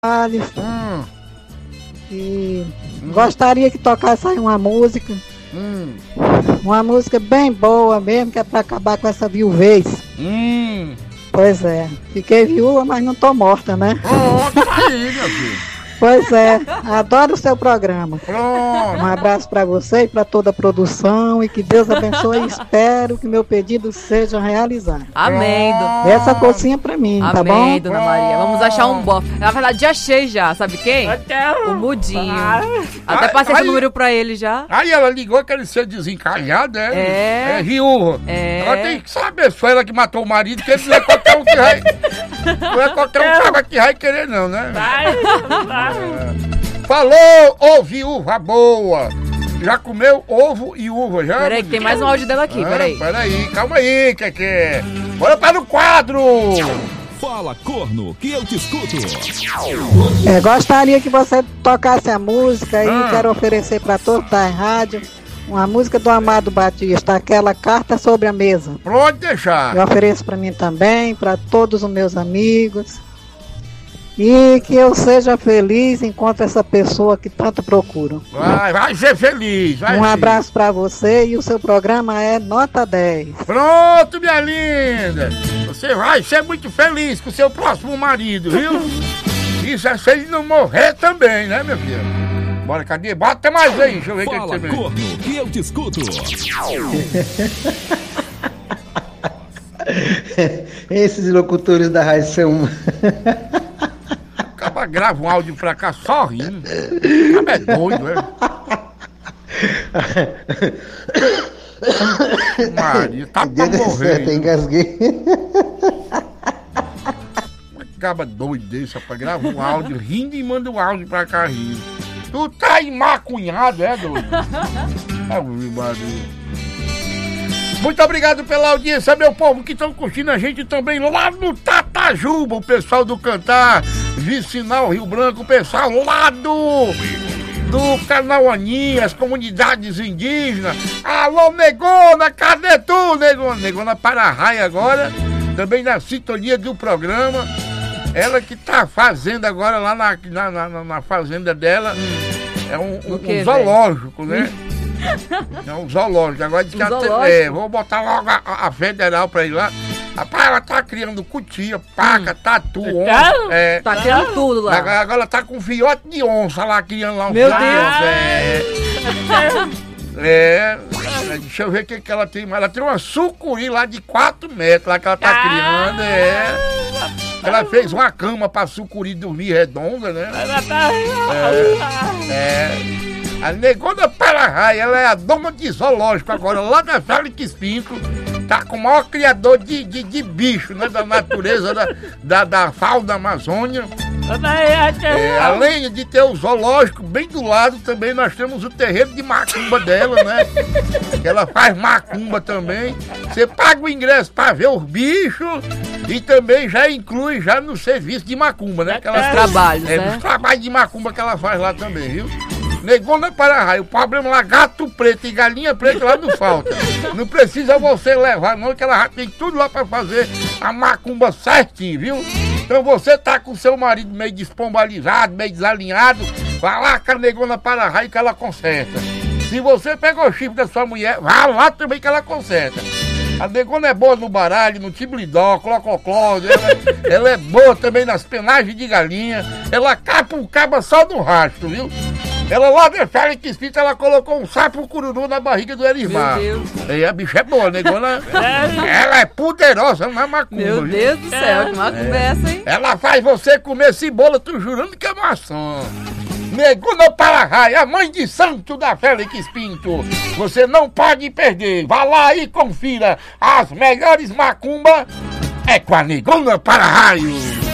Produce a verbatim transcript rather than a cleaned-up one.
Hum. E hum. gostaria que tocasse aí uma música. Hum. Uma música bem boa mesmo, que é pra acabar com essa viuvez. Hum. Pois é, fiquei viúva, mas não tô morta, né? Oh, tá aí, meu filho. Pois é, adoro o seu programa. Pronto. Um abraço pra você e pra toda a produção, e que Deus abençoe, e espero que meu pedido seja realizado. Amém. Pronto. Essa cocinha pra mim, Amém, tá bom? Amém, Dona Maria. Vamos achar um bofe. Na verdade, já achei já, sabe quem? O Mudinho. Até passei esse número pra ele já. Aí ela ligou que ele ser desencalhado, é? É. É viúva. É. Ela tem que saber, foi ela que matou o marido, que ele não é qualquer um que vai... Não é qualquer um cara que vai querer não, né? Vai, vai. É. Falou, ô viúva boa! Já comeu ovo e uva, já? Peraí, que tem mais um áudio dela aqui, ah, peraí. Peraí, calma aí, que que é? Bora para o quadro! Fala, corno, que eu te escuto. É, gostaria que você tocasse a música aí, ah. quero oferecer para todos da rádio uma música do Amado Batista, aquela Carta sobre a Mesa. Pode deixar. Eu ofereço para mim também, para todos os meus amigos. E que eu seja feliz enquanto essa pessoa que tanto procuro. Vai, vai ser feliz. Vai um ser. abraço para você, e o seu programa é nota dez. Pronto, minha linda. Você vai ser muito feliz com o seu próximo marido, viu? Isso é se ele não morrer também, né, meu filho? Bora, cadê? Bota mais aí, deixa eu ver o que Fala, tem. corno, que eu te escuto. Esses locutores da rádio são... Acaba, grava um áudio pra cá só rindo. Acaba é doido, é? Maria, tá pra morrer. Tem engasguei. Acaba doido desse, rapaz. Grava um áudio rindo e manda o um áudio pra cá rindo. Tu tá emacunhado, é, doido? Muito obrigado pela audiência, meu povo, que estão curtindo a gente também lá no Tatajuba, o pessoal do Cantar, Vicinal Rio Branco, o pessoal lá do, do Canauaninha, as comunidades indígenas. Alô, Negona, cadê tu, Negona? Negona Para-Raia agora, também na sintonia do programa. Ela que tá fazendo agora lá na, na, na, na fazenda dela, é um, um, quê, um zoológico, né? É um zoológico. Agora diz que um ela tem, é, vou botar logo a, a federal pra ir lá. Rapaz, ela tá criando cutia, paca, hum. tatu, onça. É, tá criando tudo lá. Agora, agora ela tá com um filhote de onça lá, criando lá um Meu filhote Deus. de onça. É, é, deixa eu ver o que, que ela tem mais. Ela tem uma sucuri lá de quatro metros lá que ela tá criando, é. Ela fez uma cama pra sucuri dormir redonda, né? É, é. A Negona Para-Raia, ela é a dona de zoológico agora, lá da Félix Pinto. Tá com o maior criador de, de, de bicho, né? Da natureza, da, da, da fauna da Amazônia. É, além de ter o zoológico bem do lado, também nós temos o terreiro de macumba dela, né? Que ela faz macumba também. Você paga o ingresso pra ver os bichos e também já inclui já no serviço de macumba, né? Os trabalhos, é, né? Os trabalhos de macumba que ela faz lá também, viu? Negona Para-Raia, o problema lá, gato preto e galinha preta lá não falta. Não precisa você levar não, que ela já tem tudo lá pra fazer a macumba certinho, viu? Então você tá com seu marido meio despombalizado, meio desalinhado, vai lá com a Negona Para-Raia que ela conserta. Se você pegou o chifre da sua mulher, vá lá também que ela conserta. A Negona é boa no baralho, no tiblidó, clococló, ela, ela é boa também nas penagens de galinha, ela capa o caba só no rastro, viu? Ela lá da Félix Pinto, ela colocou um sapo cururu na barriga do Erismar. Meu Deus. E a bicha é boa, Negona. Ela é poderosa na macumba. Meu Deus do céu, que macumba é essa, hein? Ela faz você comer cebola, tô jurando que é maçã. Negona Para-Raia, a mãe de santo da Félix Pinto. Você não pode perder. Vá lá e confira as melhores macumba. É com a Negona Para-Raia.